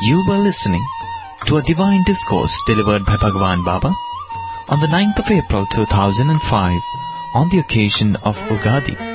You were listening to a divine discourse delivered by Bhagwan Baba on the 9th of April 2005 on the occasion of Ugadi.